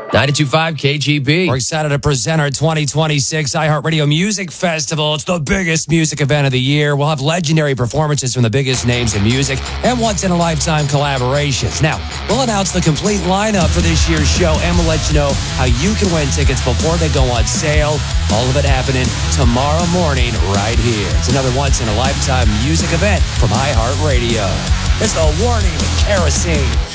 92.5 KGB. We're excited to present our 2026 iHeartRadio Music Festival. It's the biggest music event of the year. We'll have legendary performances from the biggest names in music and once-in-a-lifetime collaborations. Now, we'll announce the complete lineup for this year's show, and we'll let you know how you can win tickets before they go on sale. All of it happening tomorrow morning right here. It's another once-in-a-lifetime music event from iHeartRadio. It's the Warning Kerosene.